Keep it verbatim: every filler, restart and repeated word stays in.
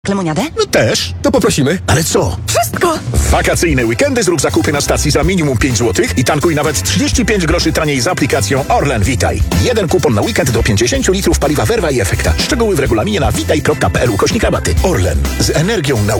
Lemoniadę? No też, to poprosimy. Ale co? Wszystko! W wakacyjne weekendy zrób zakupy na stacji za minimum pięć złotych i tankuj nawet trzydzieści pięć groszy taniej z aplikacją Orlen Witaj. Jeden kupon na weekend do pięćdziesiąt litrów paliwa Verva i Efekta. Szczegóły w regulaminie na witaj kropka p l ukośnik rabaty. Orlen. Z energią na